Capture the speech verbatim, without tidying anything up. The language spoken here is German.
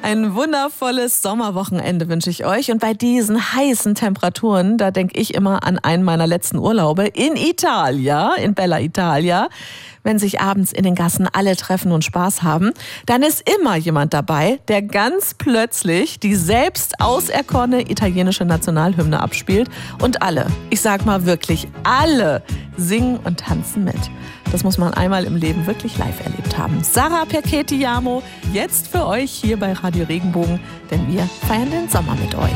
Ein wundervolles Sommerwochenende wünsche ich euch. Und bei diesen heißen Temperaturen, da denke ich immer an einen meiner letzten Urlaube in Italia, in Bella Italia. Wenn sich abends in den Gassen alle treffen und Spaß haben, dann ist immer jemand dabei, der ganz plötzlich die selbst auserkorene italienische Nationalhymne abspielt. Und alle, ich sag mal wirklich alle, singen und tanzen mit. Das muss man einmal im Leben wirklich live erlebt haben. Sarah Perchetiamo, jetzt für euch hier bei Radio Regenbogen, denn wir feiern den Sommer mit euch.